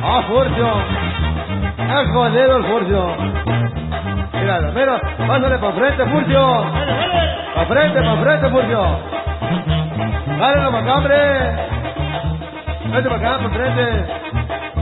¡Ah, Furcio! ¡Es jodido el Furcio! Mira, pásale pa' frente, Furcio. Pa' frente, Furcio. Dale la macambre. Vete para acá, pa' frente.